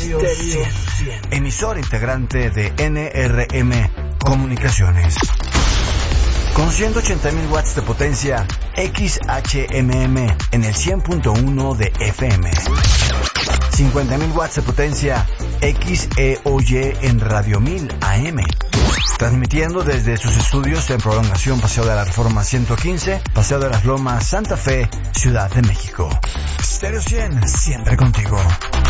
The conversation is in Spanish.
Stereo 100. Emisora integrante de NRM Comunicaciones. Con 180.000 watts de potencia XHMM en el 100.1 de FM. 50.000 watts de potencia XEOY en Radio 1000 AM. Transmitiendo desde sus estudios en Prolongación Paseo de la Reforma 115, Paseo de las Lomas, Santa Fe, Ciudad de México. Stereo 100, siempre contigo.